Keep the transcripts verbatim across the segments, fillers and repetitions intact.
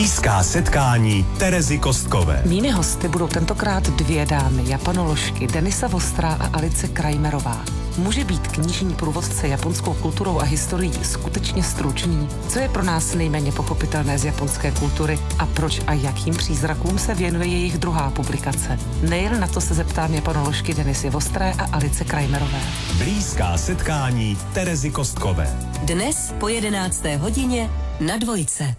Blízká setkání Terezy Kostkové. Mými hosty budou tentokrát dvě dámy, japanoložky Denisa Vostrá a Alice Krajmerová. Může být knižní průvodce japonskou kulturou a historií skutečně stručný? Co je pro nás nejméně pochopitelné z japonské kultury a proč a jakým přízrakům se věnuje jejich druhá publikace? Nejen na to se zeptám japanoložky Denisy Vostré a Alice Krajmerové. Blízká setkání Terezy Kostkové. Dnes po jedenácté hodině na Dvojce.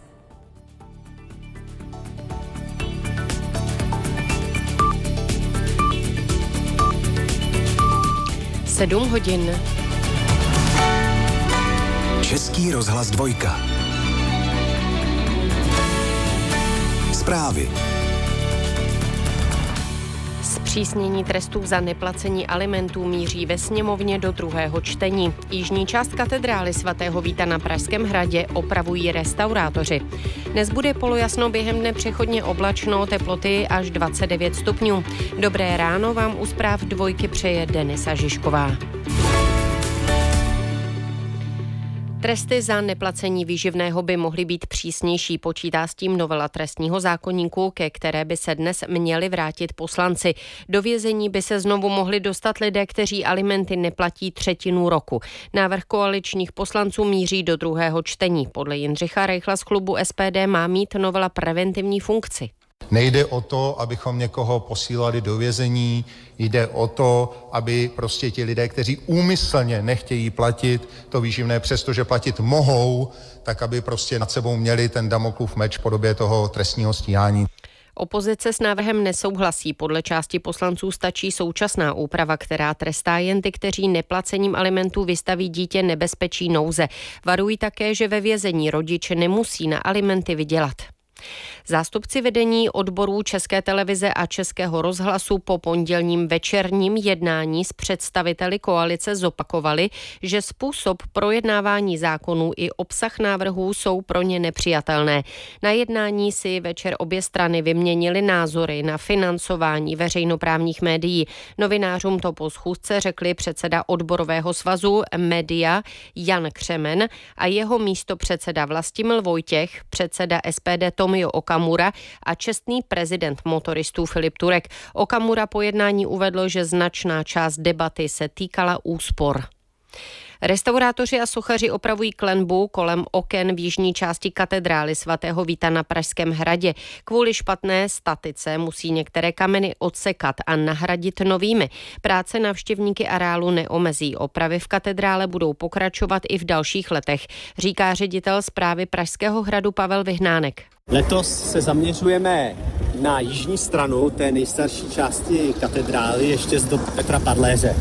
Sedm hodin. Český rozhlas Dvojka. Zprávy. Zpřísnění trestů za neplacení alimentů míří ve sněmovně do druhého čtení. Jižní část katedrály svatého Víta na Pražském hradě opravují restaurátoři. Dnes bude polojasno, během dne přechodně oblačno, teploty až dvacet devět stupňů. Dobré ráno vám u zpráv Dvojky přeje Denisa Žižková. Tresty za neplacení výživného by mohly být přísnější, počítá s tím novela trestního zákoníku, ke které by se dnes měli vrátit poslanci. Do vězení by se znovu mohli dostat lidé, kteří alimenty neplatí třetinu roku. Návrh koaličních poslanců míří do druhého čtení. Podle Jindřicha Reichla z klubu S P D má mít novela preventivní funkci. Nejde o to, abychom někoho posílali do vězení, jde o to, aby prostě ti lidé, kteří úmyslně nechtějí platit to výživné, přestože platit mohou, tak aby prostě nad sebou měli ten Damoklův meč v podobě toho trestního stíhání. Opozice s návrhem nesouhlasí. Podle části poslanců stačí současná úprava, která trestá jen ty, kteří neplacením alimentů vystaví dítě nebezpečí nouze. Varují také, že ve vězení rodič nemusí na alimenty vydělat. Zástupci vedení odborů České televize a Českého rozhlasu po pondělním večerním jednání s představiteli koalice zopakovali, že způsob projednávání zákonů i obsah návrhů jsou pro ně nepřijatelné. Na jednání si večer obě strany vyměnily názory na financování veřejnoprávních médií. Novinářům to po schůzce řekli předseda odborového svazu Media Jan Křemen a jeho místopředseda Vlastimil Vojtěch, předseda S P D Tomio Okamura a čestný prezident motoristů Filip Turek. Okamura po jednání uvedl, že značná část debaty se týkala úspor. Restaurátoři a sochaři opravují klenbu kolem oken v jižní části katedrály svatého Víta na Pražském hradě. Kvůli špatné statice musí některé kameny odsekat a nahradit novými. Práce návštěvníky areálu neomezí. Opravy v katedrále budou pokračovat i v dalších letech, říká ředitel správy Pražského hradu Pavel Vyhnánek. Letos se zaměřujeme na jižní stranu té nejstarší části katedrály ještě z dob Petra Padléře.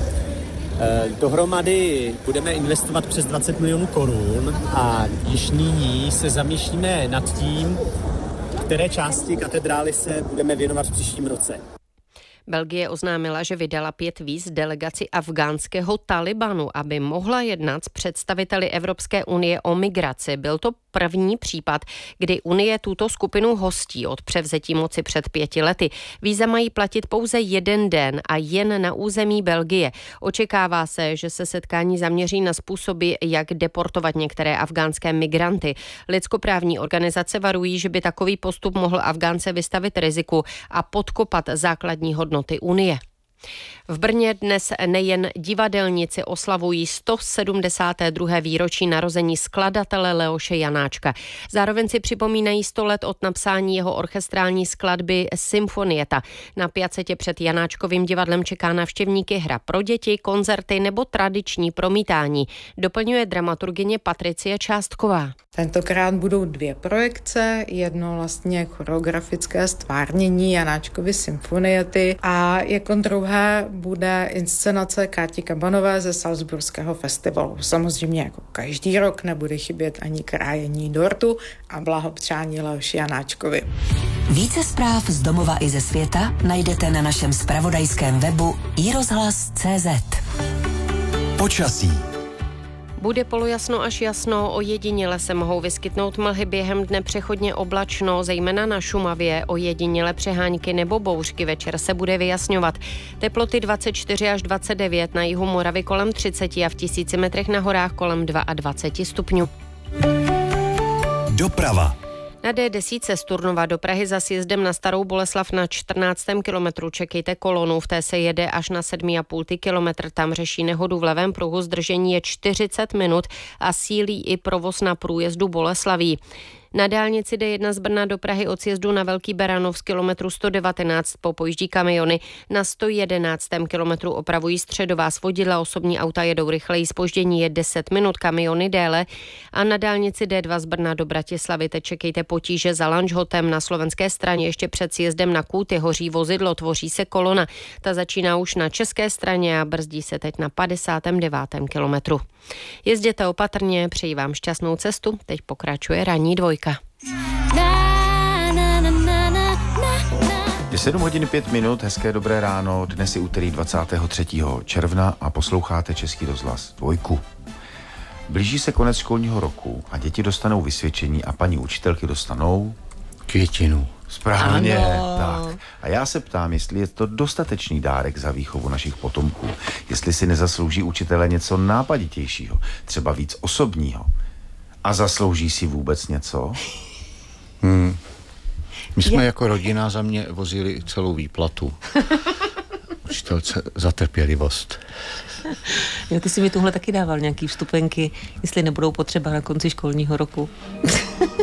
Dohromady budeme investovat přes dvacet milionů korun a již nyní se zamýšlíme nad tím, které části katedrály se budeme věnovat v příštím roce. Belgie oznámila, že vydala pět víz delegaci afghánského Talibanu, aby mohla jednat s představiteli Evropské unie o migraci. Byl to první případ, kdy Unie tuto skupinu hostí od převzetí moci před pěti lety. Víza mají platit pouze jeden den a jen na území Belgie. Očekává se, že se setkání zaměří na způsoby, jak deportovat některé afghánské migranty. Lidskoprávní organizace varují, že by takový postup mohl Afgánce vystavit riziku a podkopat základní hodnoty Unie. V Brně dnes nejen divadelníci oslavují sto sedmdesáté druhé výročí narození skladatele Leoše Janáčka. Zároveň si připomínají sto let od napsání jeho orchestrální skladby Symfonieta. Na piacetě před Janáčkovým divadlem čeká návštěvníky hra pro děti, koncerty nebo tradiční promítání. Doplňuje dramaturgyně Patricie Částková. Tentokrát budou dvě projekce, jedno vlastně choreografické stvárnění Janáčkovy Symfoniety a jako druhé bude inscenace Káti Kabanové ze Salzburského festivalu. Samozřejmě jako každý rok nebude chybět ani krájení dortu a blahopřání Leoši Janáčkovi. Více zpráv z domova i ze světa najdete na našem zpravodajském webu i rozhlas tečka cé zet. Počasí. Bude polojasno až jasno, ojediněle se mohou vyskytnout mlhy, během dne přechodně oblačno, zejména na Šumavě, ojediněle přehánky nebo bouřky, večer se bude vyjasňovat. Teploty dvacet čtyři až dvacet devět, na jihu Moravy kolem třicet a v tisíci metrech na horách kolem dvacet dva stupňů. Doprava. Na D deset z Turnova do Prahy za sjezdem na Starou Boleslav na čtrnáctém kilometru čekejte kolonu, v té se jede až na sedm a půl kilometr, tam řeší nehodu v levém pruhu, zdržení je čtyřicet minut a sílí i provoz na průjezdu Boleslaví. Na dálnici D jedna z Brna do Prahy od sjezdu na Velký Beranov z kilometru sto devatenáct popojíždí kamiony. Na sto jedenáctém kilometru opravují středová svodidla, osobní auta jedou rychleji, zpoždění je deset minut, kamiony déle. A na dálnici D dva z Brna do Bratislavy teď čekejte potíže za Lanžhotem. Na slovenské straně ještě před sjezdem na Kůty hoří vozidlo, tvoří se kolona. Ta začíná už na české straně a brzdí se teď na padesátém devátém kilometru. Jezděte opatrně, přeji vám šťastnou cestu, teď pokračuje ranní dvojka. Je sedm hodin pět minut, hezké dobré ráno, dnes je úterý dvacátého třetího června a posloucháte Český rozhlas dvojku. Blíží se konec školního roku a děti dostanou vysvědčení a paní učitelky dostanou květinu. Správně, tak. A já se ptám, jestli je to dostatečný dárek za výchovu našich potomků, jestli si nezaslouží učitelé něco nápaditějšího, třeba víc osobního. A zaslouží si vůbec něco? Hmm. My jsme je... jako rodina za mě vozili celou výplatu. Učitelce za trpělivost. Jo, ty jsi mi tuhle taky dával nějaký vstupenky, jestli nebudou potřeba na konci školního roku.